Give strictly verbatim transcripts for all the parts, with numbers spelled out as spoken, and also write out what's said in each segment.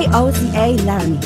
O T A Learning.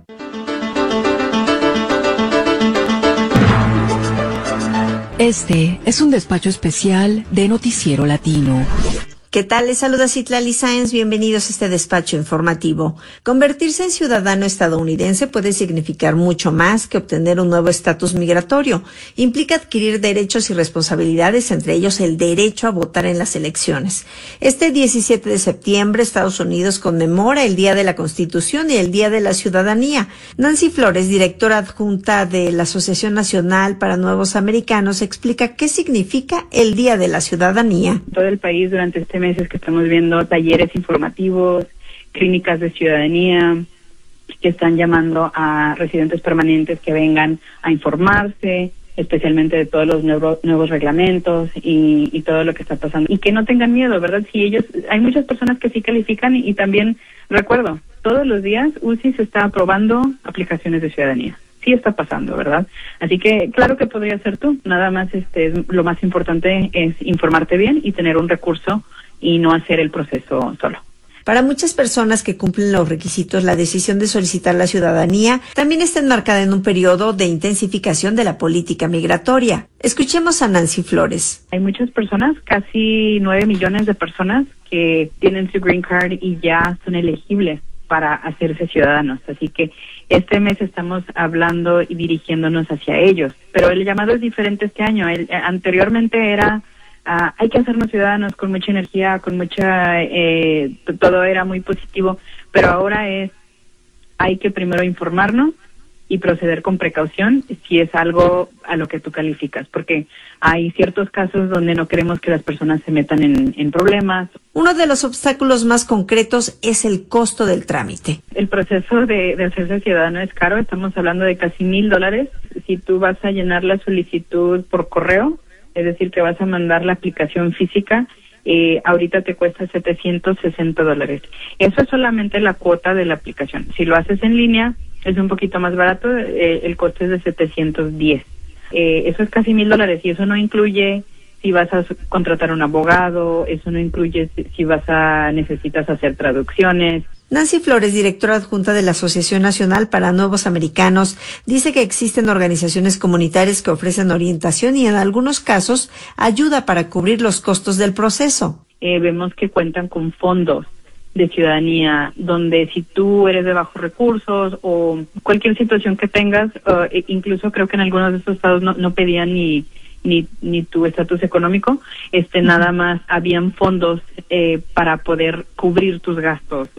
Este es un despacho especial de Noticiero Latino. ¿Qué tal? Les saluda Citlali Sáenz. Bienvenidos a este despacho informativo. Convertirse en ciudadano estadounidense puede significar mucho más que obtener un nuevo estatus migratorio. Implica adquirir derechos y responsabilidades, entre ellos el derecho a votar en las elecciones. Este diecisiete de septiembre, Estados Unidos conmemora el Día de la Constitución y el Día de la Ciudadanía. Nancy Flores, directora adjunta de la Asociación Nacional para Nuevos Americanos, explica qué significa el Día de la Ciudadanía. Todo el país durante este meses que estamos viendo talleres informativos, clínicas de ciudadanía, que están llamando a residentes permanentes que vengan a informarse, especialmente de todos los nuevos, nuevos reglamentos y, y todo lo que está pasando. Y que no tengan miedo, ¿verdad? Si ellos, hay muchas personas que sí califican y, y también, recuerdo, todos los días U C I S está aprobando aplicaciones de ciudadanía. Sí está pasando, ¿verdad? Así que claro que podría ser tú. Nada más, este, lo más importante es informarte bien y tener un recurso y no hacer el proceso solo. Para muchas personas que cumplen los requisitos, la decisión de solicitar la ciudadanía también está enmarcada en un periodo de intensificación de la política migratoria. Escuchemos a Nancy Flores. Hay muchas personas, casi nueve millones de personas que tienen su green card y ya son elegibles para hacerse ciudadanos. Así que este mes estamos hablando y dirigiéndonos hacia ellos. Pero el llamado es diferente este año. El, anteriormente era... Uh, hay que hacernos ciudadanos con mucha energía, con mucha, eh, todo era muy positivo, pero ahora es, hay que primero informarnos y proceder con precaución si es algo a lo que tú calificas, porque hay ciertos casos donde no queremos que las personas se metan en, en problemas. Uno de los obstáculos más concretos es el costo del trámite. El proceso de, de hacerse ciudadano es caro, estamos hablando de casi mil dólares. Si tú vas a llenar la solicitud por correo, es decir, que vas a mandar la aplicación física, eh, ahorita te cuesta setecientos sesenta dólares. Eso es solamente la cuota de la aplicación. Si lo haces en línea, es un poquito más barato, eh, el costo es de setecientos diez. Eh, eso es casi mil dólares y eso no incluye si vas a contratar un abogado, eso no incluye si, si vas a necesitas hacer traducciones. Nancy Flores, directora adjunta de la Asociación Nacional para Nuevos Americanos, dice que existen organizaciones comunitarias que ofrecen orientación y en algunos casos ayuda para cubrir los costos del proceso. Eh, vemos que cuentan con fondos de ciudadanía, donde si tú eres de bajos recursos o cualquier situación que tengas, uh, incluso creo que en algunos de estos estados no, no pedían ni ni ni tu estatus económico, este nada más habían fondos eh, para poder cubrir tus gastos.